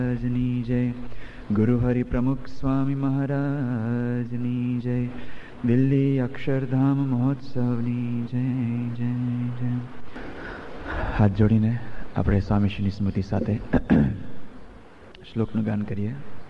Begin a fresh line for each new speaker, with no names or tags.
ની જય. ગુરુ હરિ પ્રમુખ સ્વામી મહારાજની જય. દિલ્હી અક્ષરધામ મહોત્સવની જય જય જય. હાથ જોડીને આપણે સ્વામીશ્રીની સ્મૃતિ સાથે શ્લોકનું ગાન કરીએ.